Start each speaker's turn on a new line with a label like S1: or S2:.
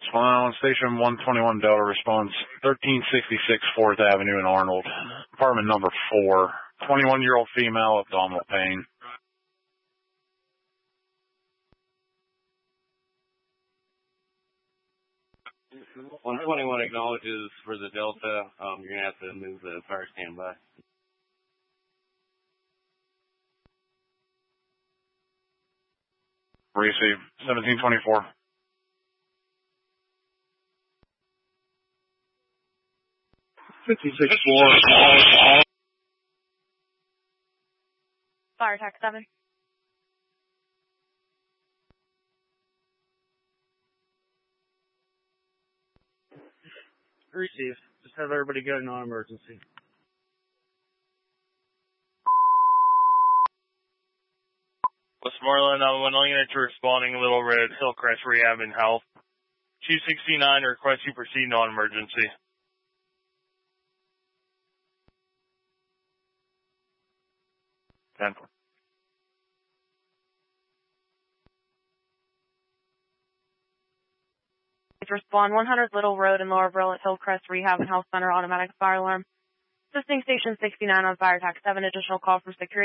S1: On station 121 Delta response 1366 4th Avenue in Arnold, apartment number 4, 21-year-old female, abdominal pain.
S2: 121 acknowledges for the Delta. You're going to have to move the fire standby.
S1: Receive 1724.
S3: Fire Tac 7.
S4: Receive. Just have everybody go non-emergency.
S5: Westmoreland, 911 unit to responding, Little Red, Hillcrest Rehab and Health. 269, request you proceed non-emergency. 10.
S3: Respond 100 Little Road in Lower Brill at Hillcrest Rehab and Health Center, automatic fire alarm. Assisting station 69 on Fire Tac 7, additional call for security.